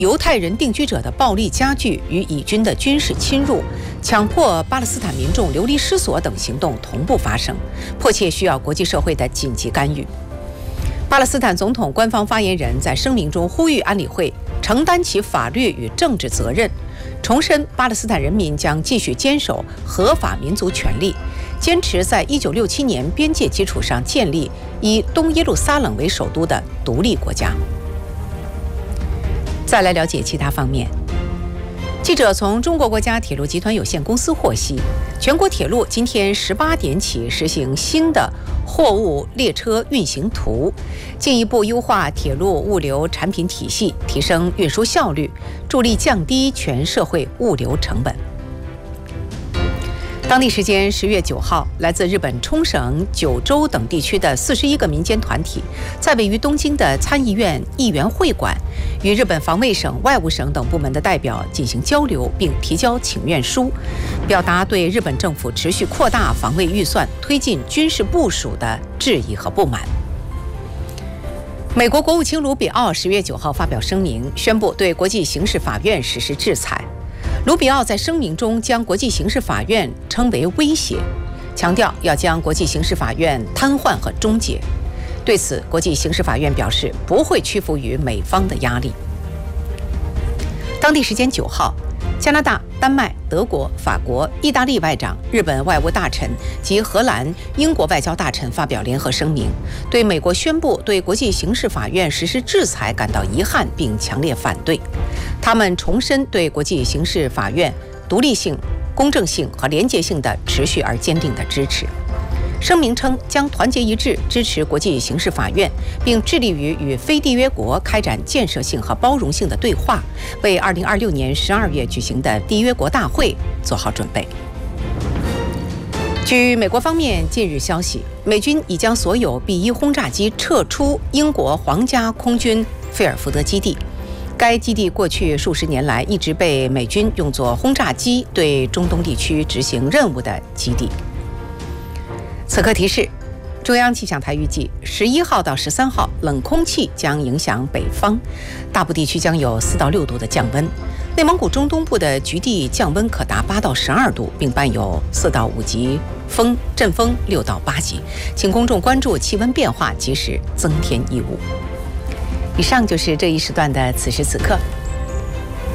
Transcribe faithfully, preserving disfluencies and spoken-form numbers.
犹太人定居者的暴力加剧与以军的军事侵入、强迫巴勒斯坦民众流离失所等行动同步发生，迫切需要国际社会的紧急干预。巴勒斯坦总统官方发言人在声明中呼吁安理会承担起法律与政治责任，重申巴勒斯坦人民将继续坚守合法民族权利，坚持在一九六七年边界基础上建立以东耶路撒冷为首都的独立国家。再来了解其他方面。记者从中国国家铁路集团有限公司获悉，全国铁路今天十八点起实行新的货物列车运行图，进一步优化铁路物流产品体系，提升运输效率，助力降低全社会物流成本。当地时间十月九号，来自日本冲绳、九州等地区的四十一个民间团体，在位于东京的参议院议员会馆，与日本防卫省、外务省等部门的代表进行交流，并提交请愿书，表达对日本政府持续扩大防卫预算、推进军事部署的质疑和不满。美国国务卿卢比奥十月九号发表声明，宣布对国际刑事法院实施制裁。卢比奥在声明中将国际刑事法院称为威胁，强调要将国际刑事法院瘫痪和终结。对此，国际刑事法院表示不会屈服于美方的压力。当地时间九号，加拿大、丹麦、德国、法国、意大利外长、日本外务大臣及荷兰、英国外交大臣发表联合声明，对美国宣布对国际刑事法院实施制裁感到遗憾，并强烈反对。他们重申对国际刑事法院独立性、公正性和廉洁性的持续而坚定的支持。声明称将团结一致支持国际刑事法院，并致力于与非缔约国开展建设性和包容性的对话，为二零二六年十二月举行的缔约国大会做好准备。据美国方面近日消息，美军已将所有 B 一 轰炸机撤出英国皇家空军菲尔福德基地。该基地过去数十年来一直被美军用作轰炸机对中东地区执行任务的基地。此刻提示，中央气象台预计十一号到十三号冷空气将影响北方，大部地区将有四到六度的降温。内蒙古中东部的局地降温可达八到十二度，并伴有四到五级风，阵风六到八级。请公众关注气温变化，及时增添衣物。以上就是这一时段的此时此刻。